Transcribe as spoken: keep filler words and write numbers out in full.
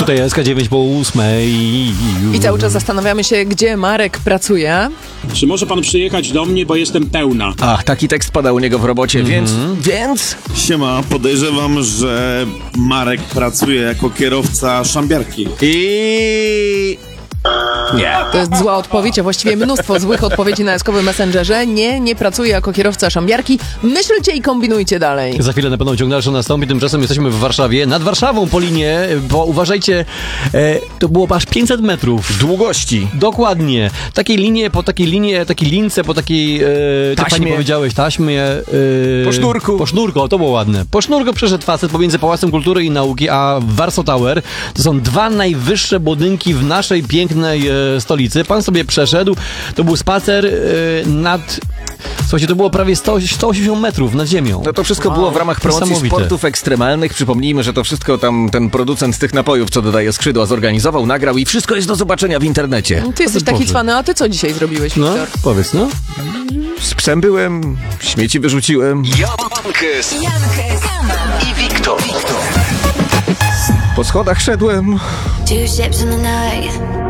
Tutaj S K dziewięć po ósmej. I cały czas zastanawiamy się, gdzie Marek pracuje. Czy może pan przyjechać do mnie, bo jestem pełna? Ach, taki tekst padał u niego w robocie, Mhm. więc... Więc... Siema, podejrzewam, że Marek pracuje jako kierowca szambiarki. I... Nie. To jest zła odpowiedź, a właściwie mnóstwo złych odpowiedzi na eskowym Messengerze. Nie, nie pracuję jako kierowca szambiarki. Myślcie i kombinujcie dalej. Za chwilę na pewno ciąg dalszy nastąpi, tymczasem jesteśmy w Warszawie, nad Warszawą po linie, bo uważajcie, e, to było aż pięćset metrów. Długości. Dokładnie. Takiej linie, po takiej linie, takiej lince, po takiej, e, tak Taśmie. fajnie powiedziałeś, taśmie. E, Po sznurku. Po sznurku, o, to było ładne. Po sznurku przeszedł facet pomiędzy Pałacem Kultury i Nauki a Warsaw Tower. To są dwa najwyższe budynki w naszej pięknej e, stolicy. Pan sobie przeszedł, to był spacer e, nad... Słuchajcie, to było prawie sto, sto osiemdziesiąt metrów nad ziemią. No to wszystko było w ramach promocji Niesamowite. sportów ekstremalnych. Przypomnijmy, że to wszystko tam ten producent tych napojów, co dodaje skrzydła, zorganizował, nagrał i wszystko jest do zobaczenia w internecie. Ty jesteś taki Boże. cwany, a ty co dzisiaj zrobiłeś, No, Wiktor? powiedz, no. Z psem byłem, śmieci wyrzuciłem. Jankes i Wiktor. Po schodach szedłem. Two ships in the night.